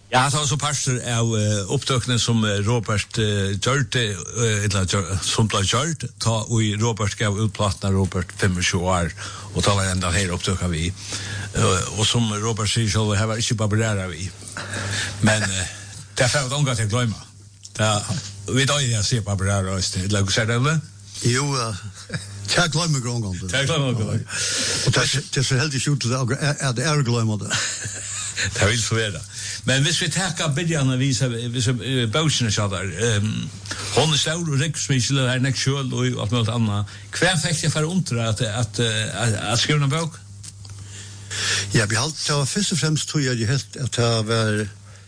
Ja, det var så parster av opptøkene som Robert gjørte, eller som ble gjørt, og Robert gav utplattene Robert 25 år, og da var enda her opptøkene vi. Og som Robert sier selv, her var ikke barberære vi. Men det er for å unge til å glemme. Vi da er jeg sier barberære, eller hva ser det, eller? Jo, det er glemme grønngående. Det er glemme grønngående. Og det ser helt ikke ut til at det er glemme det. Det vil så være. Men hvis vi takker begynnerne og viser bøsene så der, hun er stor og riksmissel, er nek sjøl og alt mulig annet. Hva fikk jeg for ondre at skrive en bøk? Ja, vi det var først og fremst tror jeg helt at det var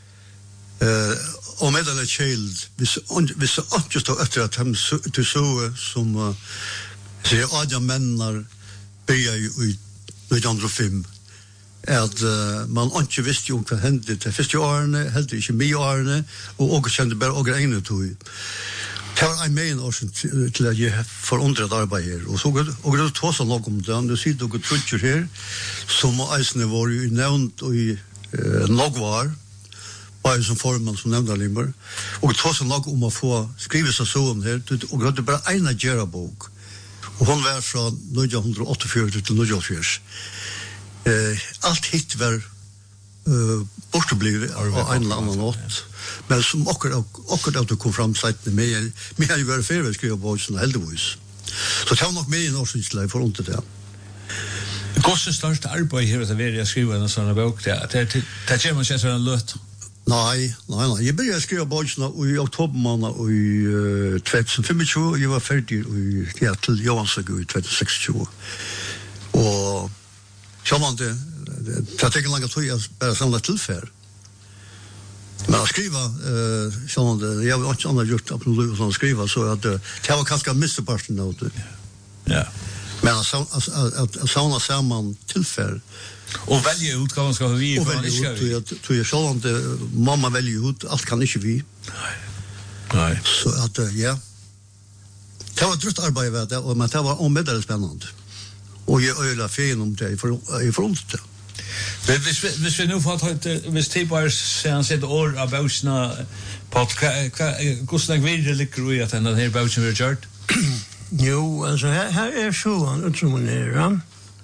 om et eller kjeld, hvis det ikke stod etter at de så som sier Adja Mennar begynner i 1905, at man ikke visste jo hva hendte til første årene, helt ikke mye årene, og også kjente bare åker egne tog. Det var en med en årsen til at jeg forundret arbeid her, og så går det tog så nok om det, du sier dere trutcher her, som eisene var jo nevnt og i Nogvar, bare som formann som nevnte Limber, og tog så nok om å få skrive seg sånn her, og det bare en Gjera-bok, og hun var fra 1948 til 1948. Allt hit var bortblivet av en eller annen nåt. Men som akkurat kom fram siden med har jo vært ferdig skrive på sånn heldigvis. Så det var nok med i norskensleie for ondt det. Hvordan største arbeid her å være å skrive en sånn bok? Det kommer man ikke sånn løt? Nei. Jeg begynte å skrive bøkene i oktobermåned i 2025, og jeg var ferdig til Johansøk i 2026. Og sjåman det tar ikke langt tog jeg bare samlet tilfær. Men å skrive, sjåman det, jeg har ikke annet gjort absolutt å skrive, så at det var kanskje misteparten av det. Ja. Men å savne sammen tilfær. Og velge ut hva man skal ha vi, og velge ut, tror jeg sjåman det, mamma velge ut, alt kan ikke vi. Nei. Så at, ja. Det var drutt arbeid ved det, men det var omedelig spennende. Og jeg øyla feien om det, jeg forundret det. Hvis vi nå får ta hvis de bare sier år av bøsene på hvordan videre ligger i at denne bøsene blir gjort? Jo, altså her sjåan utsumunerer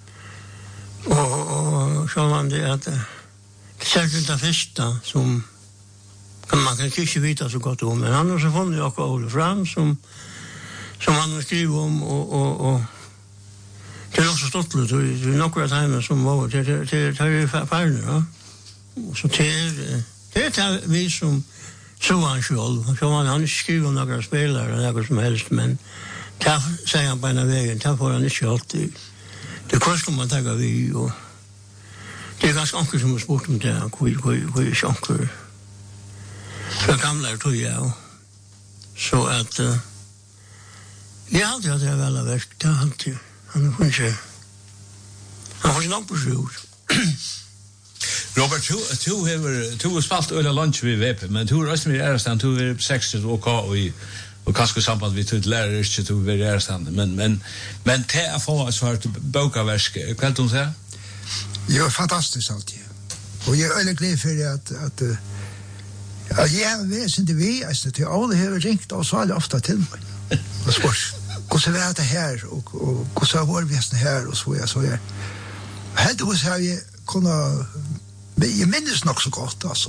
og sjåan det at særskilt det første som man kan ikke vite så godt om, men han har så funnet jo akkurat Ole Fram som han har skrivet om og det er også stått litt, det er nokre timer som var, det er færne, ja. Så det er vi som så han selv, han skriver om noen spillere, noe som helst, men det sier han på en av veien, det får han ikke alltid. Det er skal man tenke vi, og det er ganske anker som har spurt om det, hvor er ikke anker fra gamle tog jeg, så at jeg har alltid hatt det veldig verk, det har alltid. Han får ikke nok på sjur. Robert, du har spalt øyla lunch ved VP, men du har også vært ærestand, du har vært 60 OK og kanskje samband vi tog lærer ikke du har vært ærestand, men til å få så har du bøkaversk, hva er det du sier? Det var fantastisk alltid. Og jeg er øyla glad for at jeg har vært sin til vi, til alle har ringt og så er det ofte til meg. Og spørs. Hvordan er det her, og hvordan er vi her, og så er. Heldigvis har jeg kunnet, jeg minnes nok så godt, altså.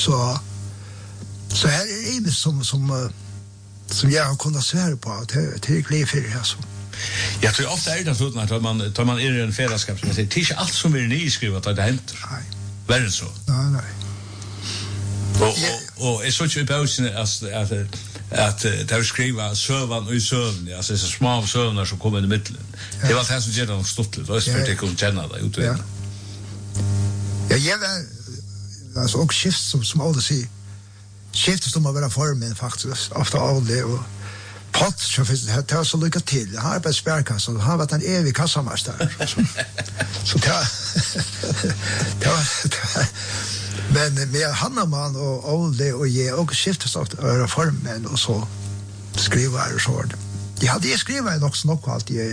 Så her er det som jeg har kunnet svære på, til jeg gleder for det, altså. Jeg tror ofte det at man er i en fellesskap, som jeg sier, det er ikke alt som er nyskrivet at det henter. Nei. Verre så. Nei. Og jeg så ikke i pausene at det har skrivet søvann og søvn, altså disse små søvner som kommer i midtelen. Det var det som gjør det nok stått litt, og jeg spurte ikke om kjenne det utvegende. Ja, jeg var altså også skift, som alle sier, skiftet om å være formen faktisk, ofte av det, og Pott, så finnes det var så lycka till. Jag har arbetat i spärkassan och har varit en evig kassamästare. Så det var men med Hannaman och Olde och ge och skiftas av reformen och så skriva och så. Jag hade skrivit också något allt i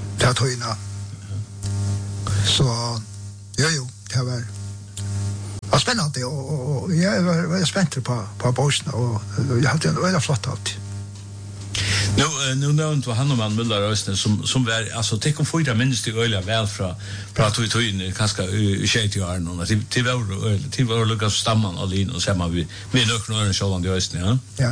tatoina. Så jo, det var var spännande och jag var spänd på bossen och jag hade en väldigt flott allt. Nu nämnt var Hanneman Müller Östen som var alltså tecken för det minst det öliga väl från prata ut in kanske i 60 år någon till var Lucas Stamman alene och samma vi nöknar en show on the Östen ja.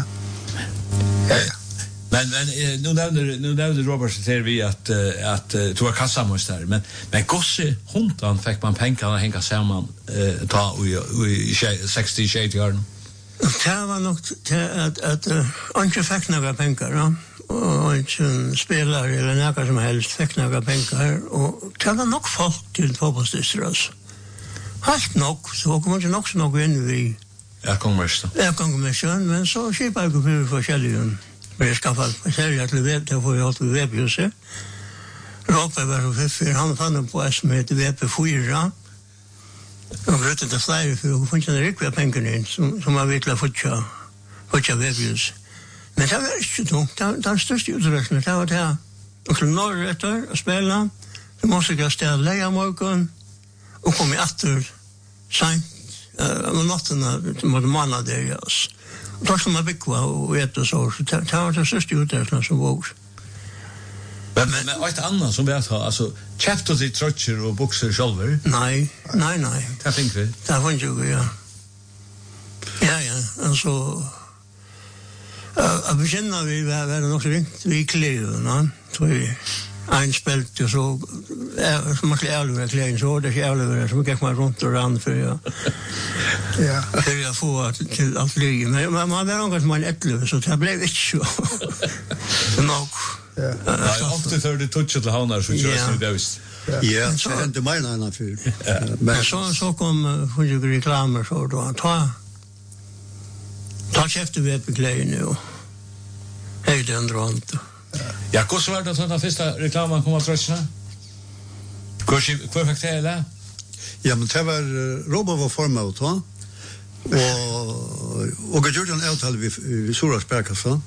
Men nu nämnde Robert säger vi att du var kassamästare men gosse hundan fick man pengarna hänga samman ta i 60 år. Det var nog att inte fick några pengar då. Och en spelare eller något som helst fick några pengar och det var nog folk till fotbollsdistrikt. Helt nog så kommer det nog så nog in vi. Jag kommer med men så skipar jag för forskjellige. Men jag ska få säga till webb det får jag åt webbhuset. Ropa var för han fann på att med webb4. Och rätt det flyger för att få en riktig pengar in som man vill få webbhus. Men det var inte tungt. Den största utrustningen det var det. Och norrrätter och spela. Det måste jag ställa lägga morgon och komma efter sent natten till månader där oss. Då ska man bygga och äta så det var det största utrustningen som var. Men ett annat som vet alltså köpte de trötcher och boxer själva? Nej. Det tänkte vi. Det var ju ja. Ja, alltså början vi var nog så ringt vi klär va. Tror vi en spelt och så som man klär klär så det är som gick man runt och ran för ja. Ja, för jag får till allt lyge men man var något som man ättlös så det blev inte så. Nog ja, ofta tar det touch till hanar så just nu ghost. Ja, det menar han för. Men så kom för reklamer så då ta käften vi på kläder nu. Hej den dront. Ja, hur så var det att den första reklamen kom att trösna? Hur fick det eller? Ja, men det var Robert var formad va? Och jag gjorde en avtal vid Sora Sparkassa.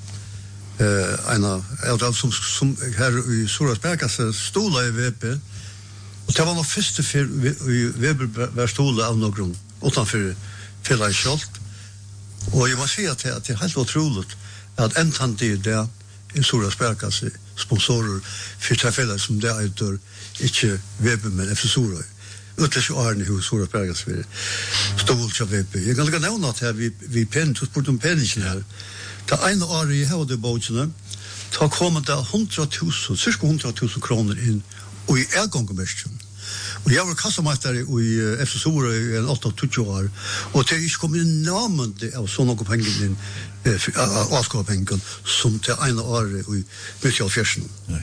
En avtal som här i Sora Sparkassa stola i VP. Och det var nog första för Weber var stola av någon utanför Fela Schalt. Och jag måste säga att det är helt otroligt att äntan det där i Sora Sparkassa sponsorer för tillfällen som det är inte Weber men efter Sora. Utlös Arne hos Sora Sparkassa för stolcha VP. Jag kan lägga nämna att vi penn så sport penningen här. Det ena året jag hade båten ta kommer det 100,000 cirka 100,000 kronor in och i elgångmästaren. Och jag var kassamästare i FC Sora i 8-20 år och det är inte kommit namn av sådana pengar in avskappengen som till ena året i Michel Nej.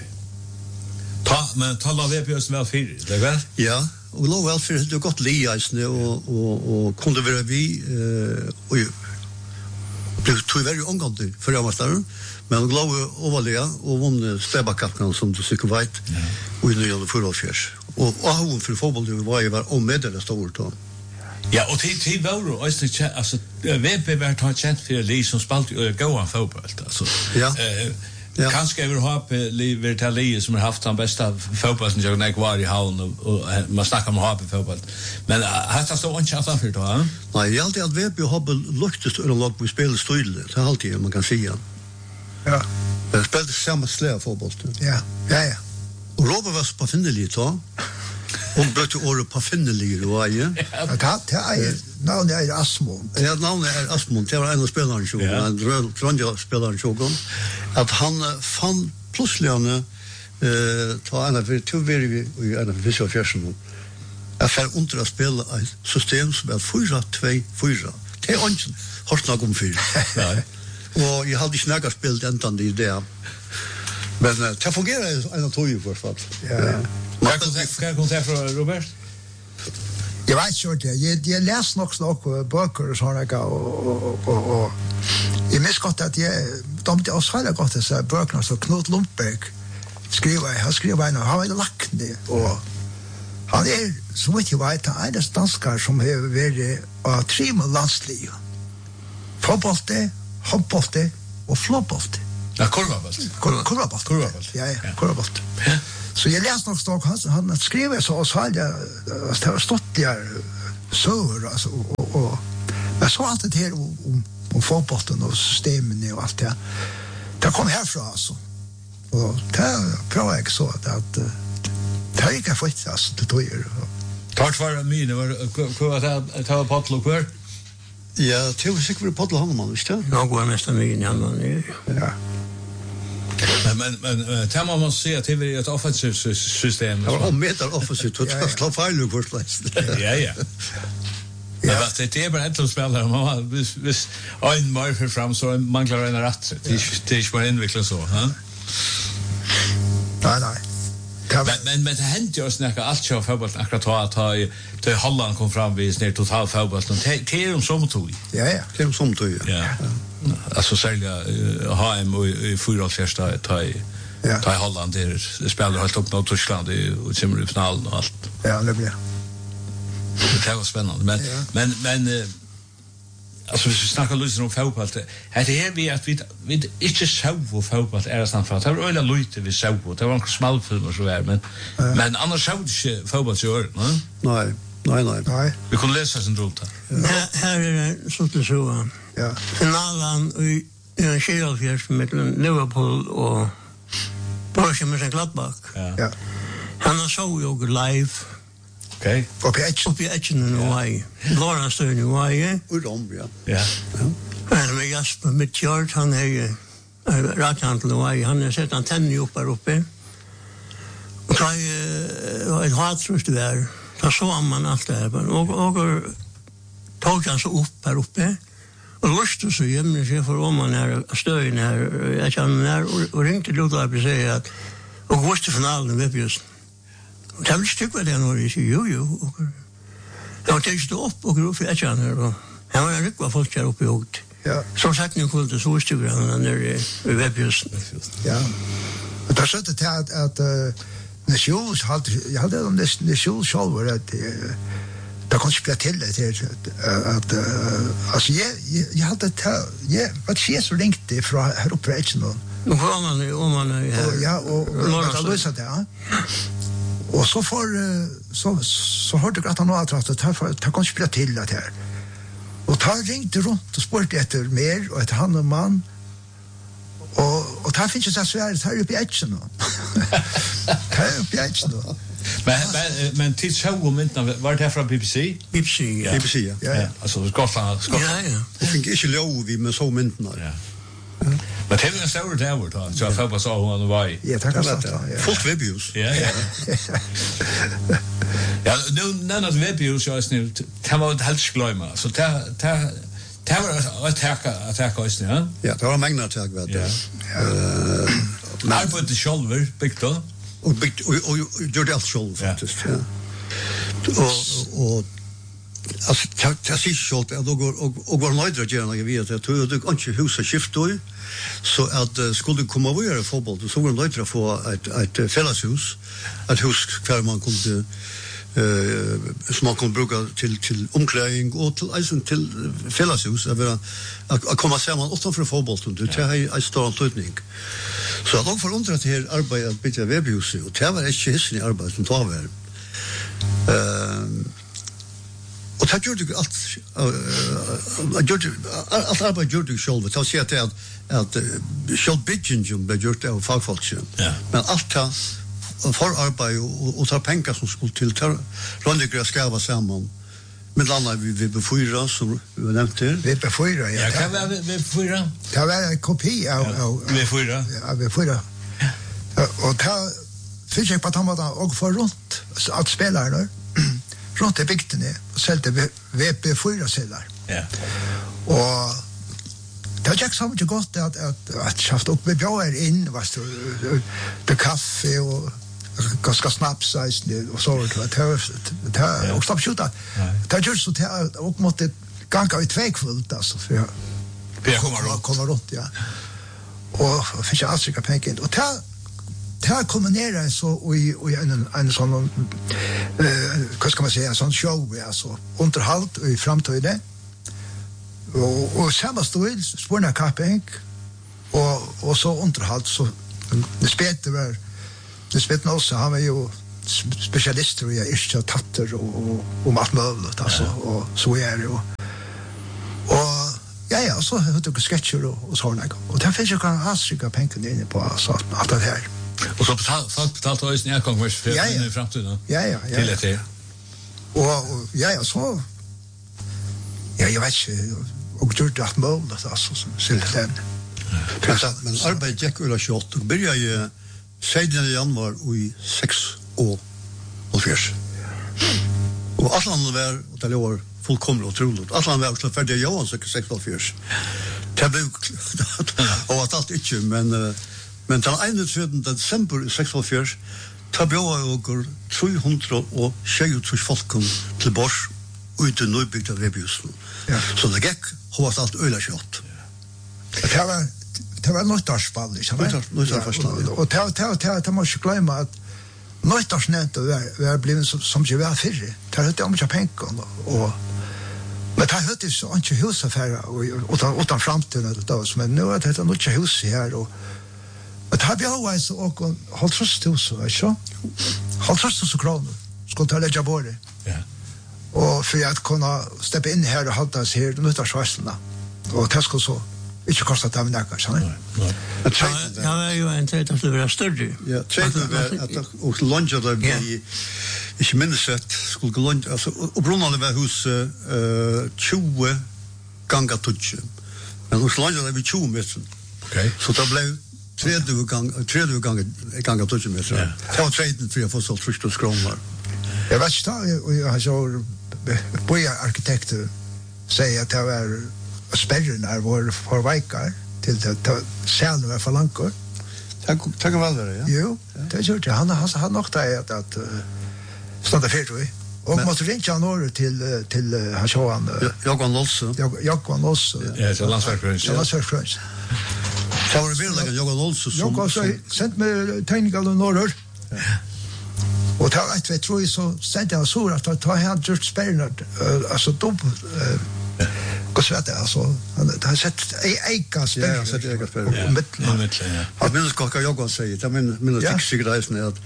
Men tala VPS väl för det väl? Ja, och lov väl för det gott liasne och kunde vara vi och blev tog väldigt ångande för jag var men glad överliga och vann Stäbakappen som du säkert vet och i nya förhållsfärs och hon för fotboll det var ju var omedvetet stort då. Ja, och till var alltså VP var ta chans för det som spalt gå av fotboll alltså. Ja. Kanske över hopp lever till som har haft den bästa fotbollen jag när var i havn och man snackar om hopp fotboll. Men har det så en chans för då? Nej, jag alltid att VP har luktat och lag på spel stil. Det är alltid man kan säga. Ja. Det spelar samma slag fotboll. Ja. Och Robert var på finnelig då. Och bröt året på finnelig då ja. Det är navnet är Asmund. Ja, navnet är Asmund. Det var en av spelarna som en Trondja spelaren som att han fann plötsligt ta en av två vi i en av vissa fjärsen. Jag får under att spela ett system som är 4-2-4. Det är inte hårt nog om 4. Nej. Och jag hade inte snackat spelat ändan i det. Men det fungerar en av två i förfall. Ja. Vad kan säga från Robert? Jag vet inte, jag läser också böcker och sådana och jag minns gott att de inte oss hade gått dessa böckerna så Knut Lundberg han skriver han var lagt det och han så vet jag vet han är danskar som har varit av 3 landsliv. Fotboll, handboll och fotboll. Ja, kurvaboll. Ja, kurvaboll. Så jag läste nog han skriver så hade jag stått där så alltså och men så allt det här om fotbollen och systemen och allt det. Det kom härifrån alltså. Och det prövar jag så att det gick jag fått alltså det tog ju. Tack för mig det var att ta potluck kvar. Ja, det var sikkert Paddle Hannemann, visst det? Jag går mest med in igen. Ja. Men tar man se att det är ett offensivt system. Det var meter offensivt, totalt fejl först läst. Ja. Ja, det är bara ett spelare man vis en mer för fram så man klarar en rätt. Det är inte bara inveckla så, ha? Nej. Men det hände ju snacka allt så fotboll akkurat ta Holland kom fram vid ner total fotboll och det är som tog. Ja, det är som tog. Ja. Alltså sälja HM i fyra första ta Holland där spelar helt upp mot Tyskland i semifinalen och allt. Ja, det blir. Det var spännande men alltså vi snackar lite om fotboll. Det är vi att vi inte så på fotboll är det sant för att det var öliga lite vi så på. Det var en smalfilm och så där men annars så inte fotboll så nej. Nej. Vi kunde läsa sen drota. Här är det så. Ja. Finalen i en skilfjärs mellan Liverpool och Borussia Mönchengladbach. Ja. Han har så ju live. Okej. Upp i Etchen i Hawaii. Laura står i Hawaii. Ja. Men med Jasper Midtjord, han är rattantel i Hawaii. Han har sett antenner upp här uppe. Och det är ett hatrust där. Då såg man allt det här. Och tog han så upp här uppe. Och lust så jämna sig för om man är stöjen här. Jag känner och ringde Lothar och säga att och första finalen vet just. Och jag vill tycka det när det jo. Jag tänkte upp och gå för jag känner och han var ryck var folk där uppe och Ja. så sagt ni kunde så styra han när det vet just. Ja. Och där så att nations hade de nation själva att det kan spela till det att alltså jag hade vad sker så längt ifrån här uppe Etchen Och om man ja och lösa det. Och så så hörde jag att han var att ta kan spela till det här. Och ta ringde runt och spurte efter mer och ett han och man. Och ta finns det så här uppe i Etchen då. Här uppe i Etchen då. Men till så om inte var det från BBC? BBC. Ja. Alltså Skottland. Ja. Och fick inte lov vi med så myntna. Ja. Men det är en stor där vart han. Så jag får bara så han var. Ja, tack så. Fullt webviews. Ja. Ja, nu när det webviews jag snäll kan man helt glömma. Så ta var attacka oss nu. Ja, det var mängder attack vad det. Men på det shoulder big då. Och gjorde allt själv faktiskt. Ja. Och alltså jag ser själv att och var nöjd att göra vi att jag inte husa skift då så att skulle komma vidare fotboll så var nöjd att få ett fällashus ett hus kvar man kunde som man kunde bruka till omklädning och till alltså till fällashus att komma samman utanför fotboll det är en stor anledning. Så jag får undra till här arbete att bygga webbhus och det var inte hissen i arbete som tar väl. Och det gjorde allt arbete gjorde jag själv. Jag ser att själv byggen blev gjort av fagfolk. Men allt det för arbete och ta pengar som skulle till röndiga skava samman. Med landa vi befyra som vi nämnde. Vi befyra, ja. Ja, kan vi befyra? Det var en kopi av befyra. Ja, befyra. Och ta fick jag på att han var och för runt att spela där. Runt i bygden och sålde VP4 sedlar. Ja. Och det gick så mycket gott att skaffa upp med bjöar in vad det kaffe och ganska snaps och så det och stopp skjuta. Det gör så att och måste gånga i tvekfullt alltså för jag kommer runt ja. Och fick jag alltså pengar och det kommer ner så i en sån vad ska man säga sån show alltså underhåll i framtiden och samma stil spårna kapping och så underhåll så det spelar också han var ju specialister i yrke og tatter og matmøvlet, altså, og så er det, og ja, så har du sketcher og sånn, og det finnes jo kan ha penger inne på, altså, alt det her. Og så betalte du også nærkongvers for i fremtiden? Ja. Til etter? Og så, jeg vet ikke, og gjør det at målet, altså, som sier den. Men arbeidet gikk ula 28, og begynte jeg 16. januar i 6 år og 4. Og alt han var, og det var fullkomlig og troligt, alt han var så ferdig av Johan 6 og 4. Det ble og at alt ikke, men den 21. desember i 6 og 4, det ble jo 323 folk til Bors, ut i Nøybygd av Rebyhusen. Så det gikk, og alt øyla 28. Det var nøytarsfall, ikke sant? Nøytarsfall, og det må ikke glemme at nøytarsnett var blivet som ikke var fyrre. Det høtte om ikke penger, men det høtte så ikke husaffærer utan framtiden, men nå er det ikke hus her, men det har vi også og holdt trøst hus, ikke? Holdt trøst kroner, skulle ta legge på det. Og for at kunne steppe inn her og holde oss her, nøytarsvarslene, og det skulle så ikke kostet dem nækker, sånn? Det var jo en tredje at det var større. Ja, tredje var at og lunge der ble ikke minnes sett, skulle gå lunge, altså, og brunnene var hos 20 ganger tutsi, men hos lunge der var 20 meter. Så det ble 30 ganger tutsi meter. Det var tredje for å få så trusht hos kroner. Jeg vet ikke da, og jeg har så bojarkitekter sier at det var sperrene var for veikar til selen var for langkår. Det kan vel være, ja? Jo, det gjør det. Han nok da at stående fyrt vi. Og måtte ringe han året til han så han... Jagvan Lolse. Jagvan Lolse. Ja, til landsverkrøns. Ja, landsverkrøns. Det var virkelig Jagvan Lolse som... Jagvan så sendt med tegninger av Norrør. Og til et vet tror jeg så sendte jeg så at ta han gjort sperrene, altså dobbelt... Hva vet jeg, altså, han har sett eika sperre. Ja, han har sett eika sperre. Ja, midtlen, ja. Jeg minnes hva Jagvan sier, det minnes ikke sikkert reisende at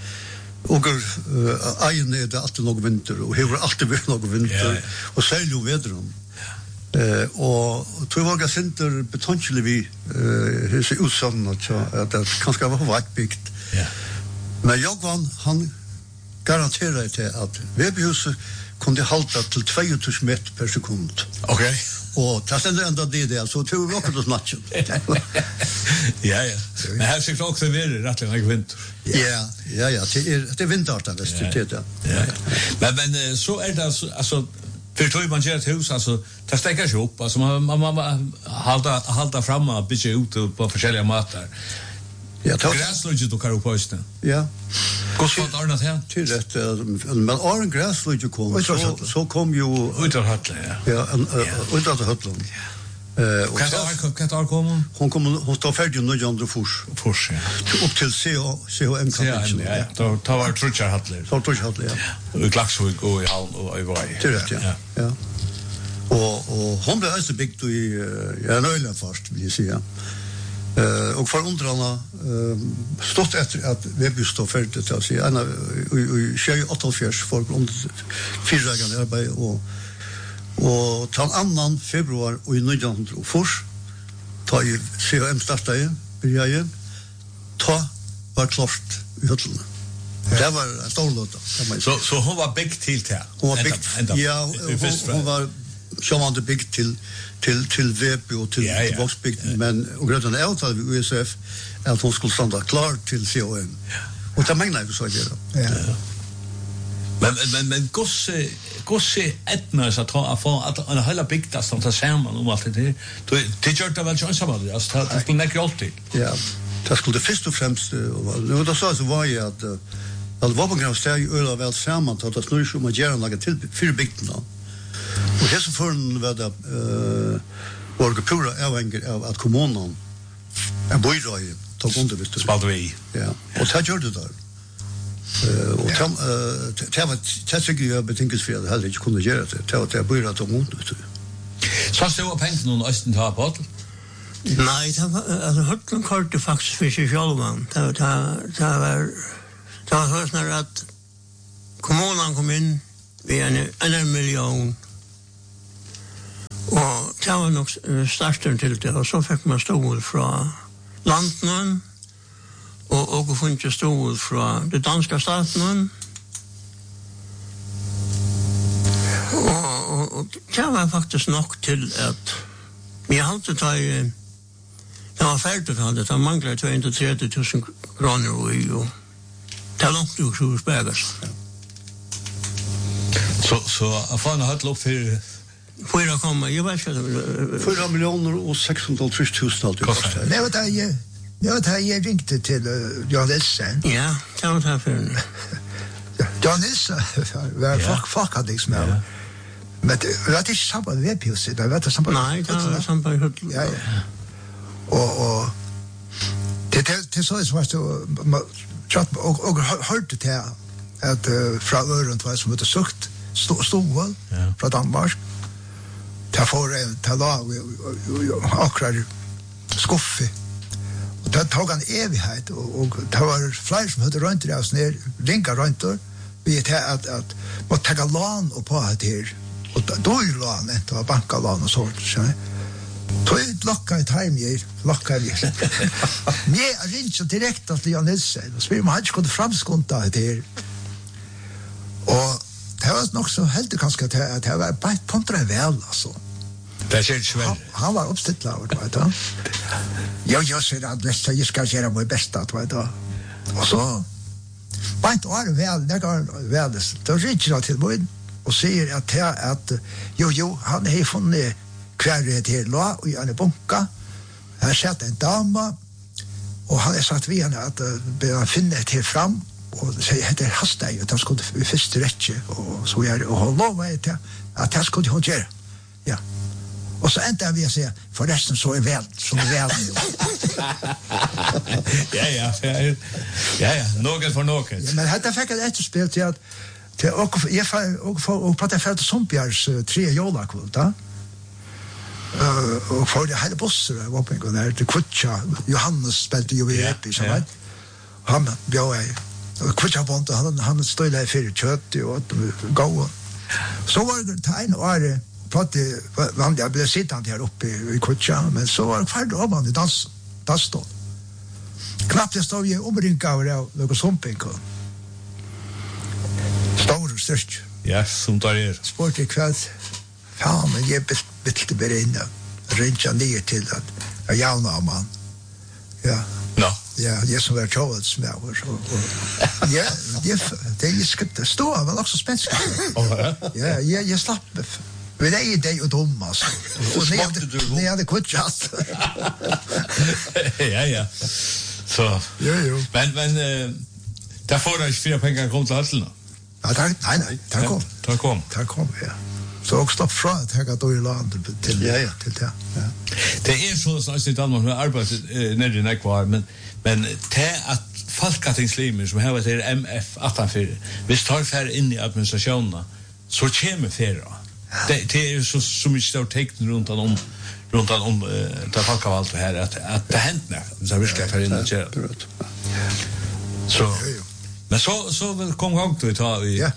egen er det alltid noe vinter, og hever alltid vært noe vinter, og særlig jo vedrum. Og tror jeg var sinter betonselig vi hese utsavnet at det kanskje var veikbygd. Men Jagvan, han garanterer til at Vebyhuset kunde halta til 2000 meter per sekund. Ok. Og det stender enda det, så tror vi akkurat oss matchen. Ja. Men her sikkert også være rettelig nok vinter. Ja, det vinterarten, hvis det er det. Men så er det altså, för tror man gör ett hus alltså det stäcker sig upp alltså man hålla fram och bygga ut på olika matar. Ja, gräslöjt du kan på östen. Ja. Kostar det annat här? Till det men all gräslöjt kom så kom ju utan hattla. Ja, utan hattla. Kan komma? Hon står färdig nu Jan Fors. Fors. Upp till CHM kan. Ja, då tar var trutchar hattler. Så trutchar hattler, ja. Och Klaxvik och i Halm och i Varg. Till det, ja. Och hon blev alltså byggt i Nöjlen först, vill jag säga. Och för undrarna stått efter att Veby står färdigt att säga. I 28 folk under 4 dagar arbete och till 2 februar och i 1904 ta i CHM startade började ta var klart i höllen. Det var en stor låt. Så hon var byggt till det. Hon var byggt. Ja, hon var sjåvande byggt till Veby och till Voxbygd, men och gröten är avtal vid USF att hon skulle stanna klar till CHM. Och det menar vi så att göra. Ja. Men gosse etna så att få att en hela bygda som tar samman om allt det. Det gör det väl chans av det. Alltså det skulle näka alltid. Ja. Det skulle först och främst och då så var ju att var på grund av steg öla väl samman att det snurrar som att göra något till för bygden. Och det så för vad det var pura avhängigt av att kommunen en bojröj tog under visst spalt vi. Ja. Och det gjorde det där. Och det tycker jag betinkas för att heller inte kunde göra det. Det var det bojröj tog under. Så det var pengar någon östen tar på. Nej, det var alltså hölln kort faktiskt för sig själv man. Det var så att kommunen kom in ved en million. Og det var nok starten til det, og så fikk man stål fra landene, og funnet stål fra det danske staten. Og det var faktisk nok til at vi hadde tatt, det var ferdig for det, det manglet 230.000 kroner, og det var langt ut så spægast. Så Afana hadde opp for 4 kommer, jag vet inte. 4 miljoner och 630 000 kostar. Det var det jag ringte till Jan Nilsen. Ja, det var det för. Jan Nilsen var fuckadix med. Men det var inte samma webbhus, det var det samma. Nej, det var samma hus. Ja. Och det så som var chat och hörde det att från öron var som det sukt stål från Danmark. Ta for ta lag akkurat skuffe. Och det tog en evighet och det var fler som hade runt det oss ner ringa runt vi att måste ta lån och på det här. Och då är lån inte var banklån och sånt så. Då lockar ett hem jag lockar vi. Nej, jag ringer direkt till Jan Nilsen. Så vi måste gå framskonta det här. Och det var nog så helt kanske att det var bara kontra väl alltså. Det är inte väl. Han var uppställd vet du. Jag ser att nästa jag ska göra mitt bästa vet du. Och så bara inte var väl det går väl det. Då ringer jag till mig och säger att jo han har funnit kvar till lå och en bunka. Här satt en dam och han har sagt vi henne att finna det fram. Og så heter hasteg og han skulle først rette og så og lova det at han skulle hun gjøre. Ja. Og så endte vi å si forresten så vel som vel nu. Ja, något för något. Ja, men dette fikk jeg etterspill til at jeg pratet ferdig til Sompjærs 3 jolakvult da. Og for det hele bosser var på en gang der til Kvutja. Johannes spilte jo i Epi, så vet. Han bjør jeg Kvitsjabont, han stod der for kjøtt og gå. Så var det tegn og er jeg ble sittende her oppe i Kvitsja, men så var det ferdig om han i dansstånd. Knapt jeg stod i omringet av noen sumping. Stor og størst. Ja, som der Spurte i kveld. Faen, men jeg bilte bare inn og rinja ned til at javna av man. Ja. No. Ja, jeg som var tjåvets med ja, det er skrevet stå, men også spensk. Ja, jeg slapp men det er det og dum, altså. Og når jeg hadde kuttet. Ja. Så. Jo. Men der får der ikke 4 penger kom til Hattelen? Nej, der kom, ja. Så også stopp fra at jeg har dårlig land til det. Det er sånn at i Danmark med arbeidet nede i Nekvar, men det at folketingslimer som har vært MF 18-4, hvis tar færre inn i administrasjonene, så kommer færre. Det er så mye større tekner rundt om det folkevalgte her, at det hender noe, så virkelig færre inn og kjøre. Men så kom gang til å ta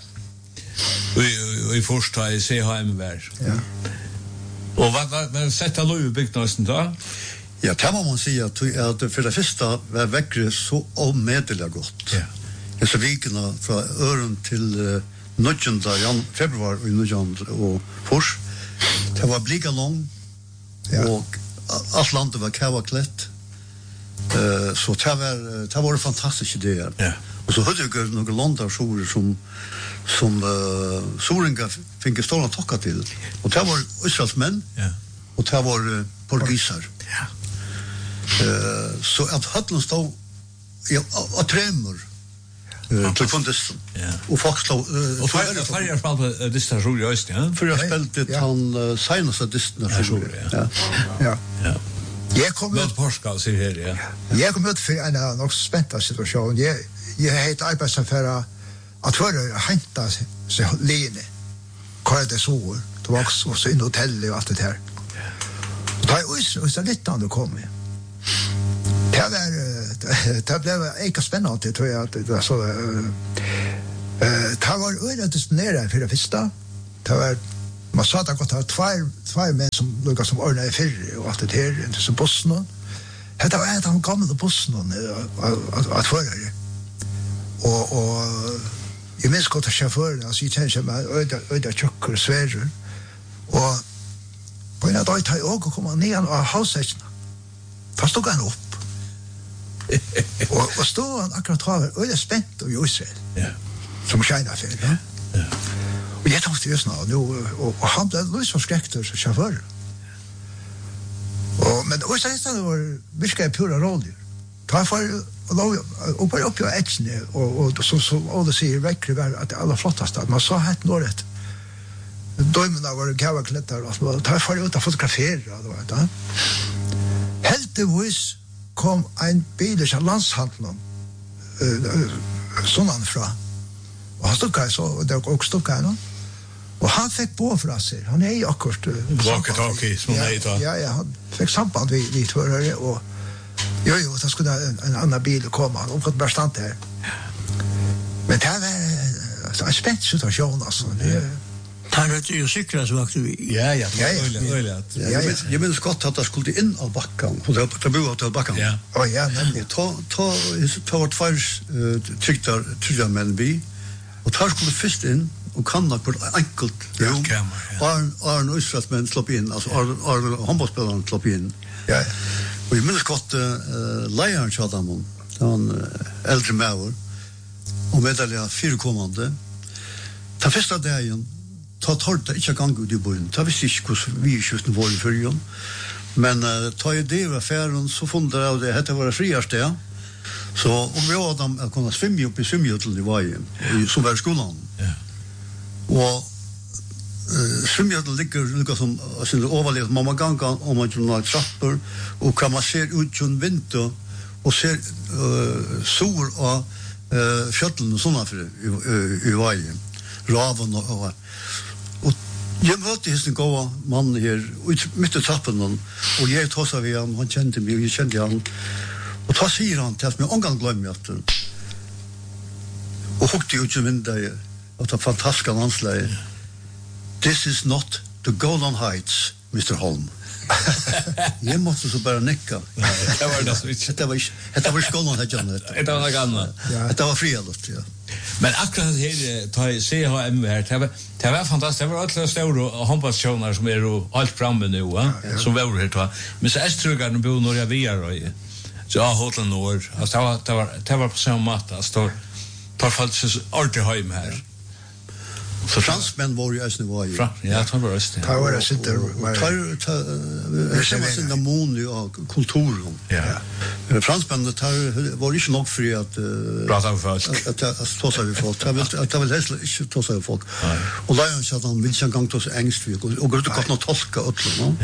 i första i CHM vär. Ja. Och vad sätta lov byggnaden då? Ja, det må man säga att för det första var väckre så omedelig gott. Ja. Så vikena från öron till 9. februari i 9. och fors. Det var blika lång. Ja. Och allt landet var kavaklätt. Så det var fantastiska idéer. Ja. Och så hade jag några landar som Soringa fick stora tocka till. Och det var israelsmän. Ja. Och det var portugiser. Ja. Så att höllen stod och tremor. Till kontesten. Ja. Och folk stod Och färger fall på distanser i öst, ja. för jag spelade han senaste distanser. Ja. Jag kom ut Portugal så här, ja. Jag kom ut för en också spännande situation. Jag heter arbetsaffärer att föra hämta sig lene. Kvar det så då också så in hotell och allt det här. Ta och så lite då kom jag. Det blev inte spännande tror jag att det så det var øyne disponeret for det første. Det var, man sa det godt, det var tvær menn som lukket som ordnet i fyrre, og alt det her, ikke som bussen. Det var en av de gamle bussen at førere. Og jeg minns godt at sjåføren, altså jeg kjenner seg med øyne tjokker og sverer. Og på en av dag tar jeg også å komme ned av havsekkene. Da stod han opp. og stod han akkurat var øyne spent og i Israel. Som skjønner for det. Og jeg tenkte just nå, og han ble løs for skrekter som sjåfører. Men også det var virkelig pura roller. Ta for og bare oppi av etsene, og som Ole sier, vekkere var at det aller flotteste, at man sa hett nåret. Døymene var kjævaklettar, og ta for ut av fotograferer, og det var det. Heldigvis kom en bil til landshandelen, sånn fra, og han stukket så, og det var også stukket nå. Og han fikk på fra seg. Han i akkurat walkie-talkie, som det heter. Ja, han fikk samband vid tvørere, og jo, da skulle en annen bil komme. Han omkring bare stand her. Men det var en spent situasjon, altså. Tar det jo sikkerhetsvakt vi? Ja, øyelig. Jeg minns godt at jeg skulle inn av bakken, og det var til bakken. Ja. Ja, nemlig. Ta var trygda menn vi, og tar skulle først inn, og kan nok på et enkelt rom. Arne Øystrasmenn slapp inn, altså Arne håndballspilleren slapp inn. Ja. Og jeg minnes godt leieren til Adamon, han eldre maver, og medalja firekommande. Ta første dagen, ta torta ikke gang ut i byen. Ta visste ikke hvordan vi kjøsten var i fyrjon. Men ta i det var færen, så funnet jeg av det, dette var friaste, ja. Så, og vi var dem å kunne svimme opp i svimmegjøtelen i veien, som var i skolen. Ja. Og svimmegjøtelen ligger som sin overlevd. Man må ganga om man gjør noen trapper, og kan man ser ut til en vinter, og ser sol av kjøttelen og sånne i veien. Raven og jeg møtte hesten gåa mann her, midt i trappen, og jeg tåsa vi han kjente meg, og jeg kjente han. Og da sier han til at vi omgang glemmer etter. Og hukte ut i vinduet, og det fantastiske landsleie. This is not the Golan Heights, Mr. Holm. Jeg måtte så bare nekka. Det var det så ikke. Dette var skolen her, Janne. Det var noe annet. Dette var frialet, ja. Men akkurat her, ta CHM her, det var fantastisk. Det var alle store håndballsjoner som jo alt framme nå, som var her. Men så Estrugaren bor når jeg via røy. Så ja, hoteln år. Altså, det var på samme måte. Altså, tar faktisk ordentlig høym her. Så fransmenn var jo eisne var jo. Ja, det var øst. Det var det sitter. Det var sin damon av kulturen. Ja. Fransmenn var ikke nok fri at prata med folk. At tåsa vi folk. Det vil helst ikke tåsa vi folk. Og Leion sa at han vil ikke engang tåsa engst og går ut og godt nok tolka øtlen.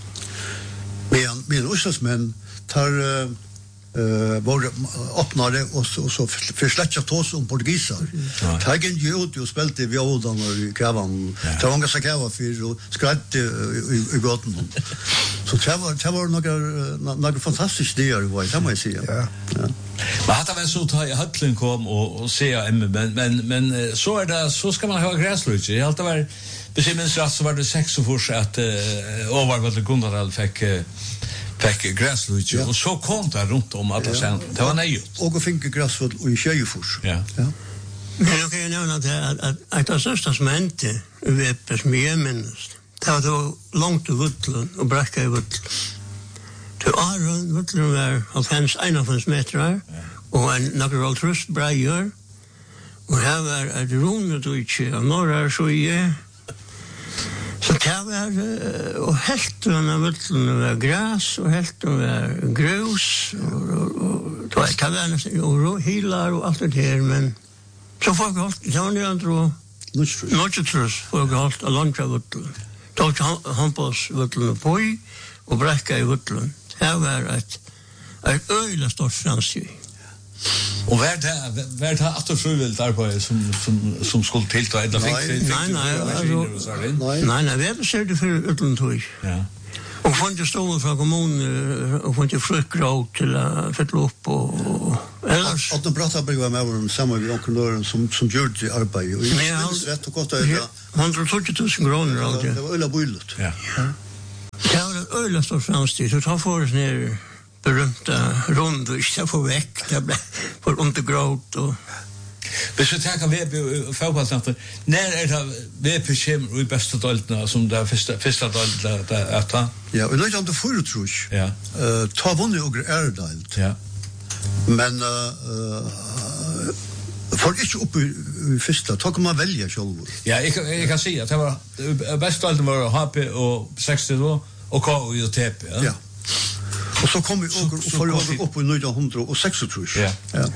Men Østlandsmenn tar var öppnade och så försläcka tås om portugiser. Tagen ju ut och spelte violan och i kavan. Det var ganska kava för och skratt i gatan. Så det var några fantastiska idéer i vad man säger. Ja. Men hade väl så ta i höllen kom och se men så det så ska man ha gräslöjt. Jag alltid var besimens rast så var det 6 och för att övervald Gunnarall fick gräslöjt och så kom det runt om att sen det var nejut. Och fick gräsfot och i Tjejefors. Ja. Men jag kan ju nämna att det största som hände i Eppes som jag minns, det var då långt i Vuttlen och bräcka i Vuttlen. Till Aron, Vuttlen var 51 meter och en natural trust brejer. Och här var ett rundet och av norra Sjöje. Så det var, och hälften av Vuttlen var gräs och hälften var grus och det var nästan och hilar och allt det här, men så folk halt, det var nöjandro Notjetrus folk halt a långa Vuttlen. Tog handbolls Vuttlen på i och bräcka i Vuttlen. Det var ett öjla stort franskrig. Och var det att frivilligt arbete som skulle tillta eller fick Nej, vi besökte för Vuttlen tog. Ja. Och får inte stå från kommunen och får inte fruktgröt till att fylla upp och ellers. Att de pratar bara med om samma vi onkelören som gör det arbete och det rätt och gott att det 130 000 kronor alltid. Det var öla bullet. Ja. Det var öla stor framsteg så tar för oss ner berömta rundvis jag får väck det blir för undergröt och Hvis vi tenker VB og fotballsnakter, når det VB kommer i beste døltene, som det første døltene er ta? Ja, og det er ikke for det, tror jeg. Ja. Ta vunnet og æredelt. Ja. Men for ikke opp i første, ta kan man velge selv. Ja, jeg kan si at det var beste døltene var HP og 60 og KU og TP. Ja. Og så kom vi opp i 1906, ja. Ja.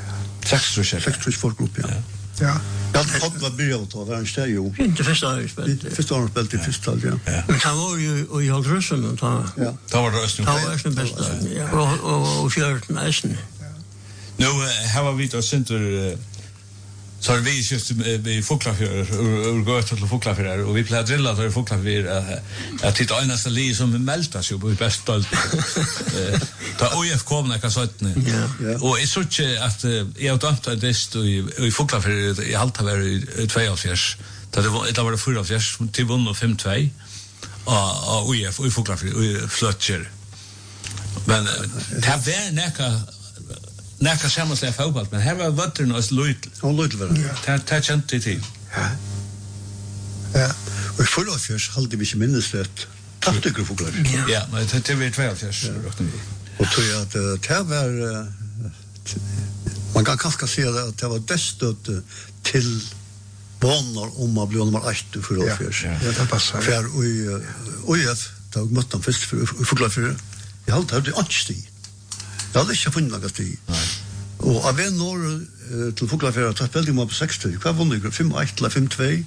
6 folkgrupp, ja. Ja. Jag hade fått vad börja att vara en steg ju. inte första året spelade. Första året spelade i första, ja. Men han var ju i Haltrösen och Ja. Det var rösten. han var den bästa. Ja. Och fjärden nästan. Nu har vi då center så har vi just vi Foklafjör och går till Foklafjör och vi plejer drilla där Foklafjör att titta enaste li som melta sig på bäst stolt. Ta OF komna kan sånt. Ja. Och är så att jag har dömt att det i Foklafjör i halta var i 2 det var 4 till vunn och 5-2 och OF i Foklafjör och Flötcher. Men det var näka Näka sammanslag fotboll, men här var vattnet och lite. Och lite väl. Det kände det till. Ja. Ja. Och för oss förs hade vi inte minst rätt. Tappte gruppfåglar. Ja, men det var 2 Och tror jag att det var man kan kanske säga att det var dessutom till vanor om man blir nummer 8 för oss förs. Ja, det passar. För och då mötte de först för fåglar för. Jag hade inte anstid. Jag hade inte funnit något i. Och av en år till Foklafjärd att spelade man på 60. Vad vann det? 5-1 eller 5-2.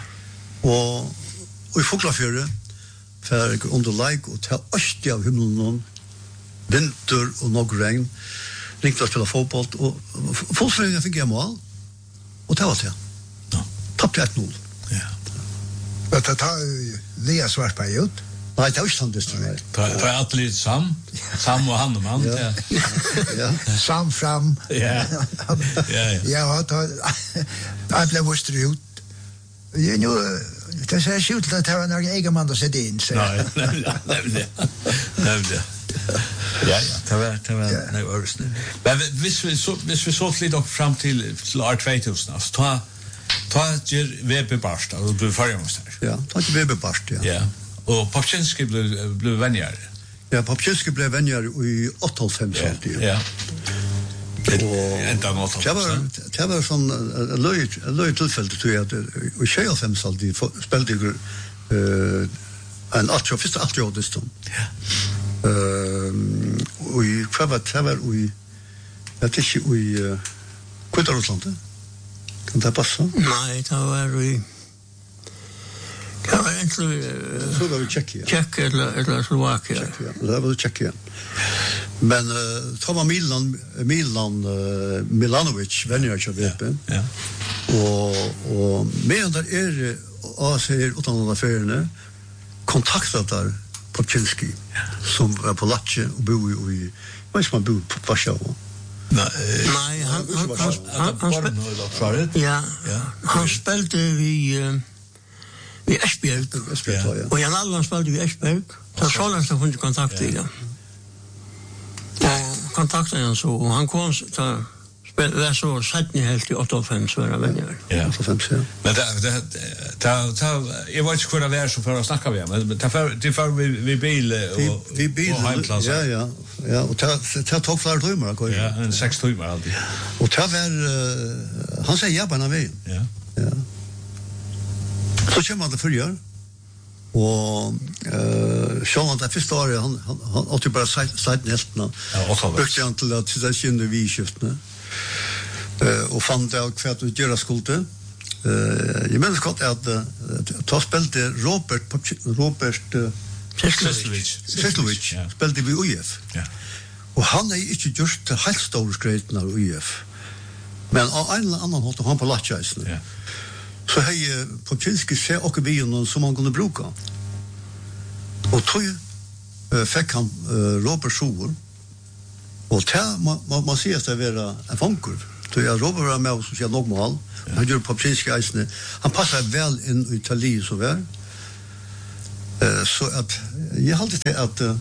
Och i Foklafjärd för under like och ta öst av himlen vinter och något regn. Ringte att spela fotboll och fullföljningen fick jag mål. Och det var det. Ja. Tappade 1-0. Ja. Men det tar Lea Svartberg ut. Nej, det var inte sant. Det var alltid Sam och han och man. Ja. Ja. Sam fram. Ja. Ja, jag blev vuxen ut. Nu, det ser ut att det var någon egen man att sätta in sig. Nej. Ja, det var nej örs. Men hvis vi så lite upp fram till år 2000 alltså ta ger VB Barsta och du förmås där. Ja, ta till VB Barsta. Ja. Och Popchinski blev vänjare. Ja, Popchinski blev vänjare i 88 alltid. Ja. Ända något. Det var sån löjt tillfälle tror jag att i 25 alltid spelade en 80 år distan. Ja. Och i kvavat och jag tycker i Kvitarusland. Kan det passa? Nej, det var i det var inte så var vi Tjeckien. Tjeckien eller Slovakien. Det var Tjeckien. Men ta var Milanovic vänner jag vet. Ja. Och med där säger utan affärerna kontaktat där Popchinski som var på Latche och bor i vad man bor på Warszawa. Nej, han spelade vi Esbjerg. Och Jan Allan spelade vi Esbjerg. Så Solan så funnet kontakt i. Och kontakten han så och han kom så spelade så sätten helt i 88 så var vänner. Ja. 88. Men det jag vet inte hur det är så för att snacka vi men det för vi bil och vi bil. Ja, och ta tog flera timmar går. Ja, en 6 timmar alltid. Och ta var han säger ja på en väg. Ja. Ja. Så kommer det förgör. Och så det första året han åt ju bara side nästan. Ja, brukte han till att sitta kände vi skiftne. Och fann det av kvart att göra skulde. Jag minns gott att ta spelte Robert Seslovic spelte vi UF. Ja. Och han är inte just helt stor skrätnar UF. Men av en eller annan håll han på latchisen. Ja. Så hej Popchinski ser och vi någon som man kunde bruka. Och tog fikk han Robert Schuer. Og man sier at det var en fangur. Så jeg Robert var med som sier nok mål. Han gjør Popczynski eisene. Han passer vel inn i Italien så vel. Så at jeg halte til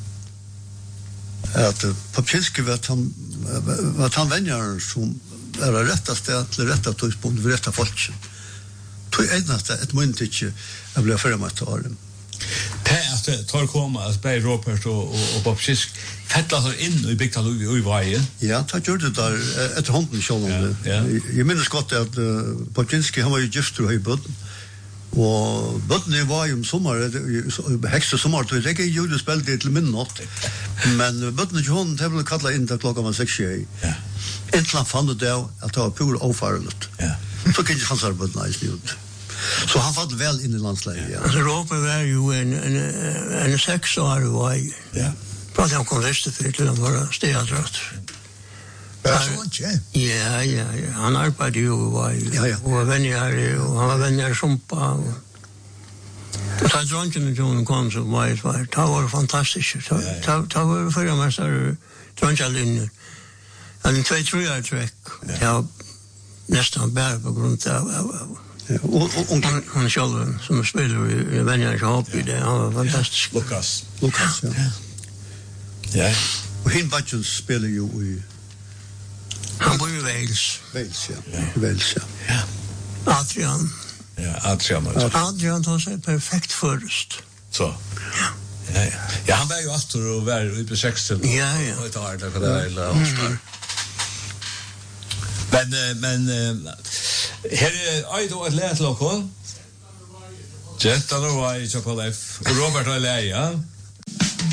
at Popczynski var han venner som er det rette sted til rette tøyspunkt for rette folk. Tøy eneste et munn ikke jeg ble fremmet til åren. Det att tar komma att bei Robert och Popczynski fettlar in i bygda i Vaje. Ja, det gjorde det där ett hånden själv. Jag minns gott att Popczynski han var ju gift och i botten. Och botten var ju sommar högsta sommar då det gick ju spel det till midnatt. Men botten hon det blev kalla in till klockan 6. Ja. Äntligen fann det att det var pur ofarligt. Ja. Så kan ju han så botten nice ut. Så han fått väl in i landsläget. Ja. Alltså Robert var ju en 6 år var. Ja. För han kom resten till att vara stedratt. Ja. Han arbetade ju var. Ja. Och vänner och han var vänner som på. Och så drunken John kom så var det var fantastiskt. Det var för mig så drunken en 2-3 år track. Ja. Nästan bara på grund av hon själv som spelar i vänner ihop i det. Han var fantastisk. Lucas, ja. Ja. Och hin budget spelar ju i han bor i Wales. Wales, ja. Ja. Adrian. Ja, Adrian tar sig perfekt först. Så. Ja, han var ju åter och var uppe 16. Ja. Och ett år där för det eller Oscar. Men här är då ett lätt lokal. Jetta då var i Chapel F. Robert och Leia.